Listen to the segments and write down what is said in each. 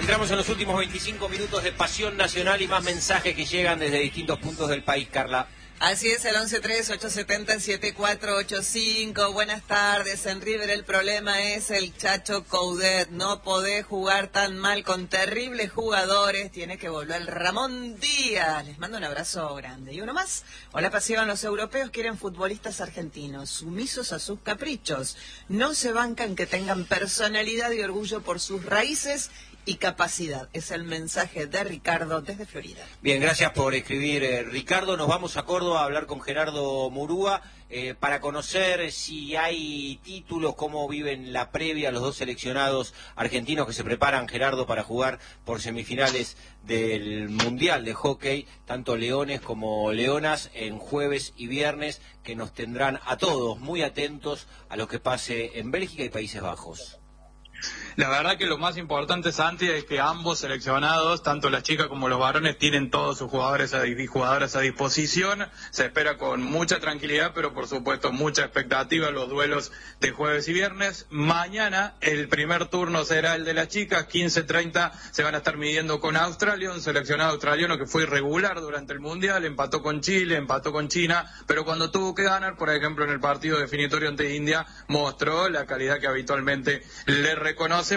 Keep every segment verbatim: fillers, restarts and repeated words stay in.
Entramos en los últimos veinticinco minutos de Pasión Nacional y más mensajes que llegan desde distintos puntos del país, Carla. Así es, el once tres ocho siete cero siete cuatro ocho cinco. Buenas tardes. En River el problema es el Chacho Coudet. No podés jugar tan mal con terribles jugadores. Tiene que volver Ramón Díaz. Les mando un abrazo grande. Y uno más. Hola, Pasión. Los europeos quieren futbolistas argentinos, sumisos a sus caprichos. No se bancan que tengan personalidad y orgullo por sus raíces y capacidad. Es el mensaje de Ricardo desde Florida. Bien, gracias por escribir, eh, Ricardo. Nos vamos a Córdoba a hablar con Gerardo Murúa eh, para conocer si hay títulos, cómo viven la previa los dos seleccionados argentinos que se preparan, Gerardo, para jugar por semifinales del Mundial de Hockey, tanto Leones como Leonas, en jueves y viernes, que nos tendrán a todos muy atentos a lo que pase en Bélgica y Países Bajos. La verdad que lo más importante, Santi, es que ambos seleccionados, tanto las chicas como los varones, tienen todos sus jugadores y jugadoras a disposición. Se espera con mucha tranquilidad, pero por supuesto mucha expectativa los duelos de jueves y viernes. Mañana el primer turno será el de las chicas, quince treinta se van a estar midiendo con Australia, un seleccionado australiano que fue irregular durante el Mundial, empató con Chile, empató con China, pero cuando tuvo que ganar, por ejemplo en el partido definitorio ante India, mostró la calidad que habitualmente le reconoce.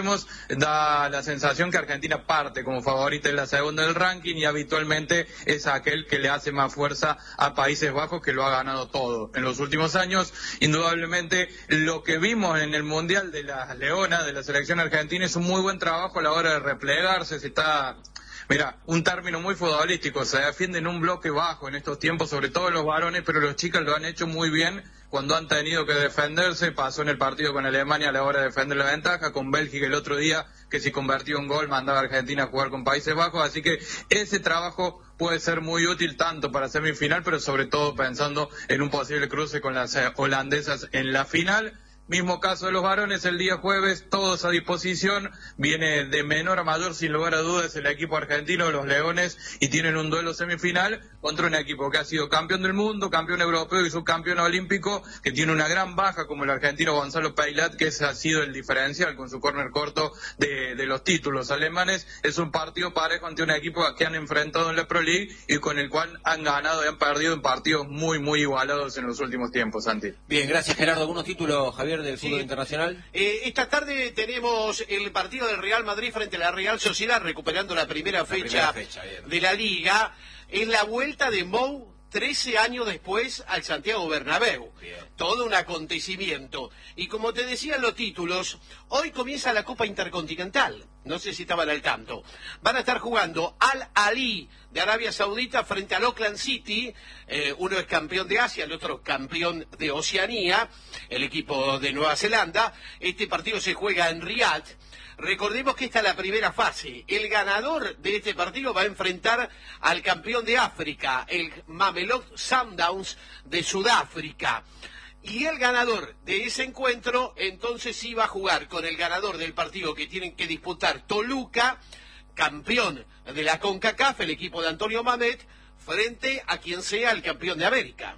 Da la sensación que Argentina parte como favorita en la segunda del ranking y habitualmente es aquel que le hace más fuerza a Países Bajos, que lo ha ganado todo en los últimos años. Indudablemente lo que vimos en el Mundial de las Leonas, de la selección argentina, es un muy buen trabajo a la hora de replegarse. Se está... Mira, un término muy futbolístico, se defienden un bloque bajo en estos tiempos, sobre todo los varones, pero los chicas lo han hecho muy bien cuando han tenido que defenderse. Pasó en el partido con Alemania a la hora de defender la ventaja, con Bélgica el otro día, que si convertía un gol mandaba a Argentina a jugar con Países Bajos, así que ese trabajo puede ser muy útil tanto para semifinal, pero sobre todo pensando en un posible cruce con las holandesas en la final. Mismo caso de los varones, el día jueves, todos a disposición, viene de menor a mayor, sin lugar a dudas, el equipo argentino, los Leones, y tienen un duelo semifinal contra un equipo que ha sido campeón del mundo, campeón europeo y subcampeón olímpico, que tiene una gran baja como el argentino Gonzalo Peilat, que ese ha sido el diferencial con su córner corto de, de los títulos alemanes. Es un partido parejo ante un equipo que han enfrentado en la Pro League y con el cual han ganado y han perdido en partidos muy, muy igualados en los últimos tiempos, Santi. Bien, gracias, Gerardo. ¿Algunos títulos, Javier, del fútbol sí. internacional? Eh, esta tarde tenemos el partido del Real Madrid frente a la Real Sociedad, recuperando la primera la fecha, primera fecha de la Liga. Es la vuelta de Mou trece años después al Santiago Bernabéu. Bien. Todo un acontecimiento. Y como te decían los títulos, hoy comienza la Copa Intercontinental. No sé si estaban al tanto. Van a estar jugando Al Ahly de Arabia Saudita frente al Auckland City. Eh, uno es campeón de Asia, el otro campeón de Oceanía, el equipo de Nueva Zelanda. Este partido se juega en Riad. Recordemos que esta es la primera fase. El ganador de este partido va a enfrentar al campeón de África, el Mamelodi Sundowns de Sudáfrica. Y el ganador de ese encuentro, entonces sí va a jugar con el ganador del partido que tienen que disputar Toluca, campeón de la CONCACAF, el equipo de Antonio Mamet, frente a quien sea el campeón de América.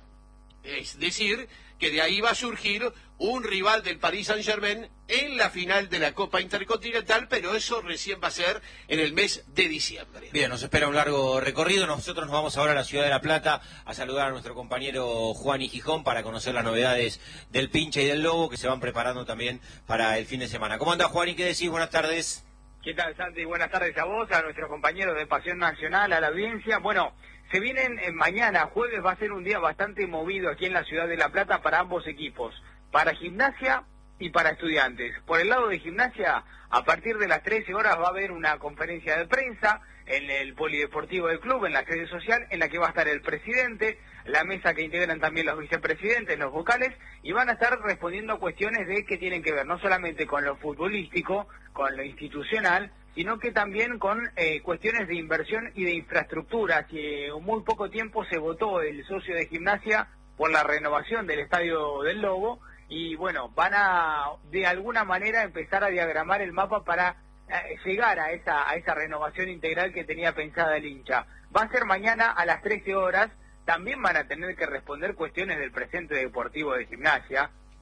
Es decir, que de ahí va a surgir un rival del Paris Saint-Germain en la final de la Copa Intercontinental, pero eso recién va a ser en el mes de diciembre. Bien, nos espera un largo recorrido. Nosotros nos vamos ahora a la Ciudad de La Plata a saludar a nuestro compañero Juan y Gijón para conocer las novedades del Pincha y del Lobo, que se van preparando también para el fin de semana. ¿Cómo anda, Juan, y qué decís? Buenas tardes. ¿Qué tal, Santi? Buenas tardes a vos, a nuestros compañeros de Pasión Nacional, a la audiencia. Bueno, se vienen eh, mañana, jueves, va a ser un día bastante movido aquí en la Ciudad de La Plata para ambos equipos, para Gimnasia y para Estudiantes. Por el lado de Gimnasia, a partir de las trece horas va a haber una conferencia de prensa en el polideportivo del club, en la sede social, en la que va a estar el presidente, la mesa que integran también los vicepresidentes, los vocales, y van a estar respondiendo a cuestiones de que tienen que ver no solamente con lo futbolístico, con lo institucional, sino que también con eh, cuestiones de inversión y de infraestructura. Hace muy poco tiempo se votó el socio de Gimnasia por la renovación del Estadio del Lobo, y bueno, van a de alguna manera empezar a diagramar el mapa para eh, llegar a esa, a esa renovación integral que tenía pensada el hincha. Va a ser mañana a las trece horas, también van a tener que responder cuestiones del presente deportivo de Gimnasia,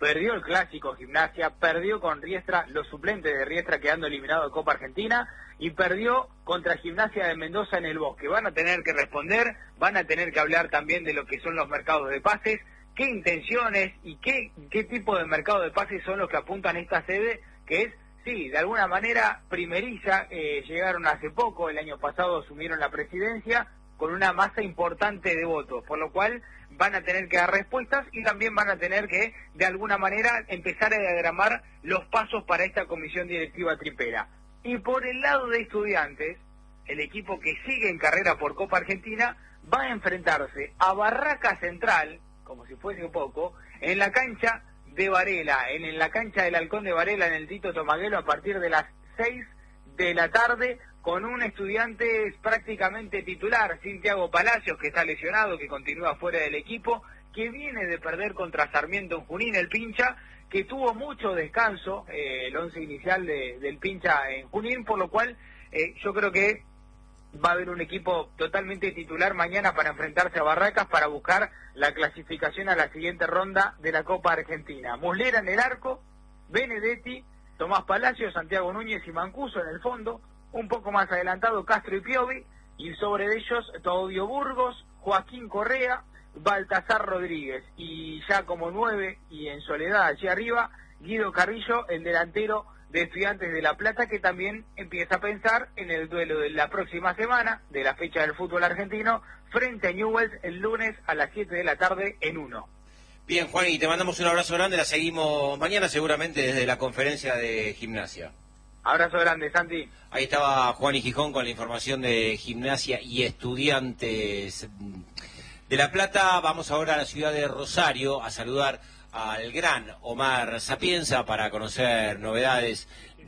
perdió el clásico Gimnasia, perdió con Riestra, los suplentes de Riestra quedando eliminados de Copa Argentina, y perdió contra Gimnasia de Mendoza en el Bosque. Van a tener que responder, van a tener que hablar también de lo que son los mercados de pases, qué intenciones y qué, qué tipo de mercado de pases son los que apuntan a esta sede, que es, sí, de alguna manera primeriza. Eh, llegaron hace poco, el año pasado asumieron la presidencia con una masa importante de votos, por lo cual van a tener que dar respuestas y también van a tener que, de alguna manera, empezar a diagramar los pasos para esta comisión directiva tripera. Y por el lado de Estudiantes, el equipo que sigue en carrera por Copa Argentina va a enfrentarse a Barraca Central, como si fuese un poco, en la cancha de Varela, en, en la cancha del Halcón de Varela, en el Tito Tomaguelo, a partir de las seis de la tarde, con un Estudiantes prácticamente titular, Santiago Palacios, que está lesionado, que continúa fuera del equipo, que viene de perder contra Sarmiento en Junín, el Pincha, que tuvo mucho descanso, eh, el once inicial de, del Pincha en Junín, por lo cual eh, yo creo que va a haber un equipo totalmente titular mañana para enfrentarse a Barracas para buscar la clasificación a la siguiente ronda de la Copa Argentina. Muslera en el arco, Benedetti, Tomás Palacio, Santiago Núñez y Mancuso en el fondo, un poco más adelantado Castro y Piovi, y sobre ellos Claudio Burgos, Joaquín Correa, Baltasar Rodríguez, y ya como nueve y en soledad allí arriba, Guido Carrillo, el delantero de Estudiantes de La Plata, que también empieza a pensar en el duelo de la próxima semana, de la fecha del fútbol argentino, frente a Newell's el lunes a las siete de la tarde en uno. Bien, Juan, y te mandamos un abrazo grande, la seguimos mañana seguramente desde la conferencia de Gimnasia. Abrazo grande, Santi. Ahí estaba Juan y Gijón con la información de Gimnasia y Estudiantes de La Plata. Vamos ahora a la ciudad de Rosario a saludar al gran Omar Sapienza para conocer novedades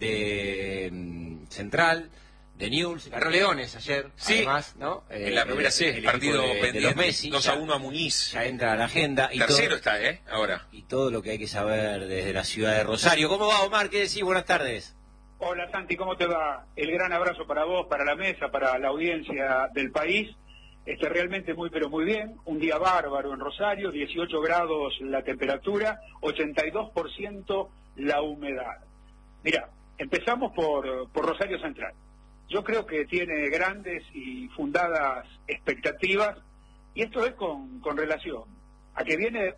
de um, Central, de Newell's. Ganó Leones ayer, sí, además, ¿no? En eh, la primera C, el, el partido de, pendiente, de los Messi, dos a uno a Muniz. Ya entra a la agenda. Y Tercero todo, está, ¿eh? Ahora. Y todo lo que hay que saber desde la ciudad de Rosario. ¿Cómo va, Omar? ¿Qué decís? Buenas tardes. Hola, Santi, ¿cómo te va? El gran abrazo para vos, para la mesa, para la audiencia del país. Este, realmente muy, pero muy bien. Un día bárbaro en Rosario, dieciocho grados la temperatura, ochenta y dos por ciento la humedad. Mira, empezamos por, por Rosario Central. Yo creo que tiene grandes y fundadas expectativas, y esto es con, con relación a que viene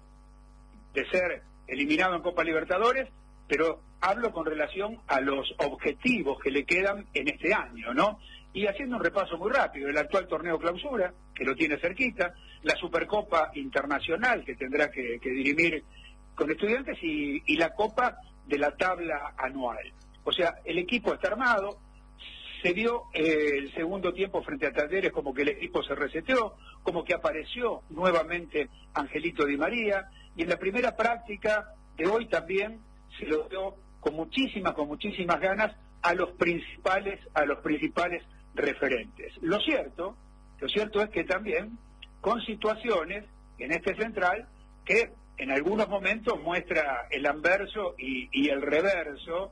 de ser eliminado en Copa Libertadores, pero hablo con relación a los objetivos que le quedan en este año, ¿no? Y haciendo un repaso muy rápido, el actual torneo clausura, que lo tiene cerquita, la Supercopa Internacional, que tendrá que, que dirimir con Estudiantes, y, y la Copa de la tabla anual. O sea, el equipo está armado, se dio eh, el segundo tiempo frente a Talleres como que el equipo se reseteó, como que apareció nuevamente Angelito Di María, y en la primera práctica de hoy también se lo dio con muchísimas, con muchísimas ganas a los principales, a los principales referentes. Lo cierto, lo cierto es que también con situaciones en este Central que en algunos momentos muestra el anverso y, y el reverso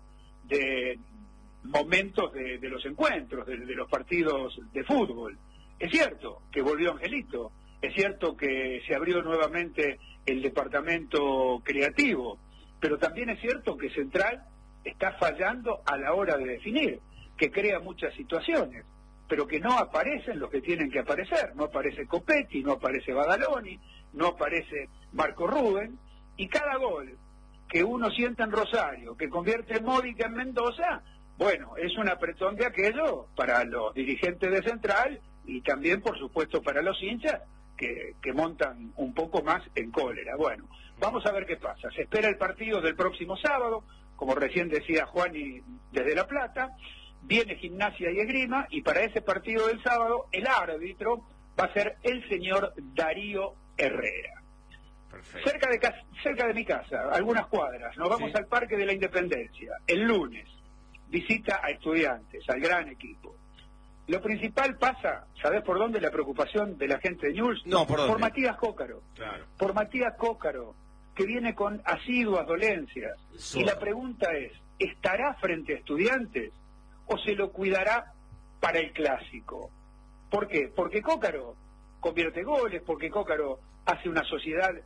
de momentos de, de los encuentros, de, de los partidos de fútbol. Es cierto que volvió Angelito, es cierto que se abrió nuevamente el departamento creativo, pero también es cierto que Central está fallando a la hora de definir, que crea muchas situaciones, pero que no aparecen los que tienen que aparecer. No aparece Copetti, no aparece Badaloni, no aparece Marco Rubén, y cada gol que uno sienta en Rosario, que convierte Módica en Mendoza, bueno, es un apretón de aquello para los dirigentes de Central y también, por supuesto, para los hinchas que, que montan un poco más en cólera. Bueno, vamos a ver qué pasa. Se espera el partido del próximo sábado, como recién decía Juan y desde La Plata, viene Gimnasia y Esgrima, y para ese partido del sábado el árbitro va a ser el señor Darío Herrera. Perfecto. Cerca de, cerca de mi casa, algunas cuadras, nos vamos sí. al Parque de la Independencia, el lunes, visita a Estudiantes, al gran equipo. Lo principal pasa, ¿sabés por dónde la preocupación de la gente de Newell's? No, ¿por dónde? Por Matías Cócaro. Claro. Por Matías Cócaro, que viene con asiduas dolencias. Sola. Y la pregunta es, ¿estará frente a Estudiantes o se lo cuidará para el clásico? ¿Por qué? Porque Cócaro convierte goles, porque Cócaro hace una sociedad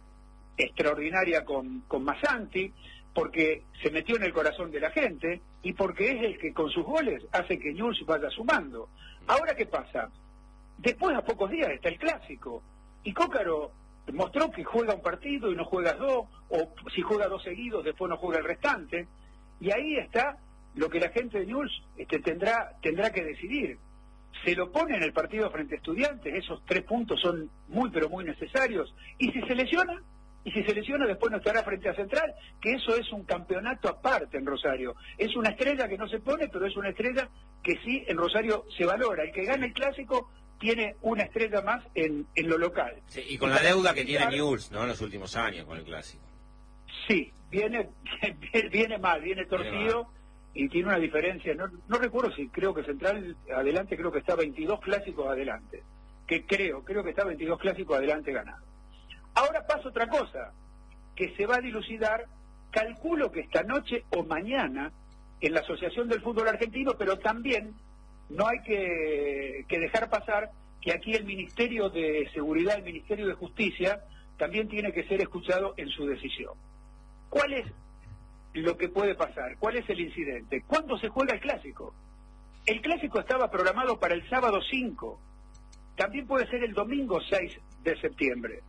extraordinaria con, con Massanti, porque se metió en el corazón de la gente y porque es el que con sus goles hace que Newell's vaya sumando. Ahora, ¿qué pasa? Después, a pocos días, está el Clásico, y Cócaro mostró que juega un partido y no juega dos, o si juega dos seguidos, después no juega el restante, y ahí está lo que la gente de Newell's este, tendrá, tendrá que decidir. Se lo pone en el partido frente a Estudiantes, esos tres puntos son muy pero muy necesarios, y si se lesiona, y si se lesiona después no estará frente a Central, que eso es un campeonato aparte en Rosario, es una estrella que no se pone, pero es una estrella que sí en Rosario se valora, el que gana el Clásico tiene una estrella más en, en lo local. Sí, y con y la deuda que tiene Newell's, ¿no?, en los últimos años con el Clásico. Sí, viene, viene mal, viene torcido, viene mal. Y tiene una diferencia, no, no recuerdo si creo que Central adelante, creo que está veintidós clásicos adelante, que creo, creo que está veintidós clásicos adelante ganado. Ahora pasa otra cosa, que se va a dilucidar, calculo que esta noche o mañana, en la Asociación del Fútbol Argentino, pero también no hay que, que dejar pasar que aquí el Ministerio de Seguridad, el Ministerio de Justicia, también tiene que ser escuchado en su decisión. ¿Cuál es lo que puede pasar? ¿Cuál es el incidente? ¿Cuándo se juega el Clásico? El Clásico estaba programado para el sábado cinco, también puede ser el domingo seis de septiembre.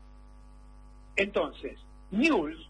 Entonces, Newell's,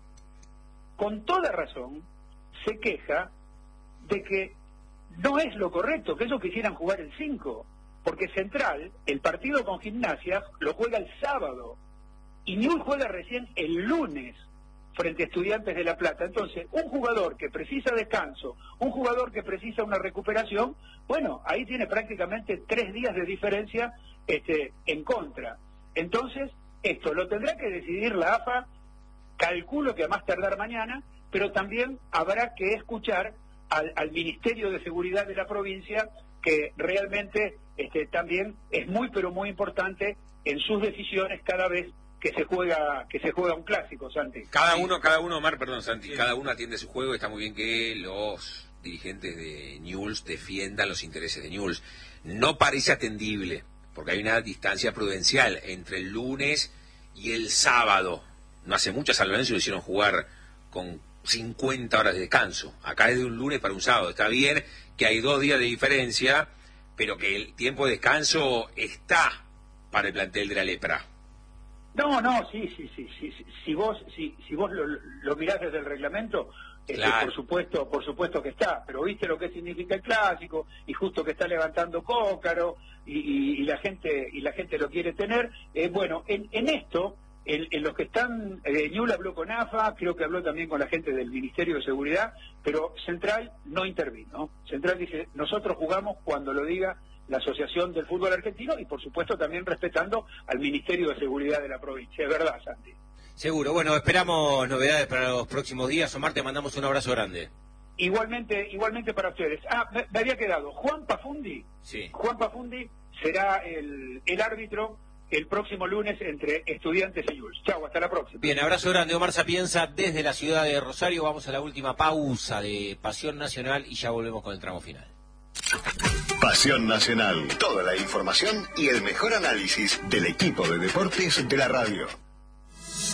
con toda razón, se queja de que no es lo correcto, que ellos quisieran jugar el cinco, porque Central, el partido con Gimnasia, lo juega el sábado, y Newell's juega recién el lunes frente a Estudiantes de La Plata. Entonces, un jugador que precisa descanso, un jugador que precisa una recuperación, bueno, ahí tiene prácticamente tres días de diferencia este, en contra. Entonces, esto lo tendrá que decidir la A F A, calculo que a más tardar mañana, pero también habrá que escuchar al, al Ministerio de Seguridad de la provincia, que realmente este, también es muy pero muy importante en sus decisiones cada vez que se juega que se juega un clásico, Santi. Cada uno, cada uno, Omar, perdón, Santi, sí. Cada uno atiende su juego. Está muy bien que los dirigentes de Newell's defiendan los intereses de Newell's. No parece atendible, porque hay una distancia prudencial entre el lunes y el sábado. No hace mucho a San Lorenzo lo hicieron jugar con cincuenta horas de descanso. Acá es de un lunes para un sábado. Está bien que hay dos días de diferencia, pero que el tiempo de descanso está para el plantel de la Lepra. No, no, sí, sí, sí, sí, sí. Si vos, si, si vos lo, lo mirás desde el reglamento, claro. este, por supuesto, por supuesto que está, pero viste lo que significa el Clásico, y justo que está levantando Cócaro, y, y, y la gente, y la gente lo quiere tener, eh, bueno, en, en esto, en, en los que están, eh, Newell's habló con A F A, creo que habló también con la gente del Ministerio de Seguridad, pero Central no intervino. Central dice, nosotros jugamos cuando lo diga la Asociación del Fútbol Argentino, y por supuesto también respetando al Ministerio de Seguridad de la provincia. Es verdad, Santi. Seguro. Bueno, esperamos novedades para los próximos días. Omar, te mandamos un abrazo grande. Igualmente, igualmente para ustedes. Ah, me, me había quedado. Juan Pafundi. Sí. Juan Pafundi será el, el árbitro el próximo lunes entre Estudiantes y Newell's. Chau, hasta la próxima. Bien, abrazo grande, Omar Sapienza, desde la ciudad de Rosario. Vamos a la última pausa de Pasión Nacional y ya volvemos con el tramo final. Pasión Nacional. Toda la información y el mejor análisis del equipo de deportes de la radio.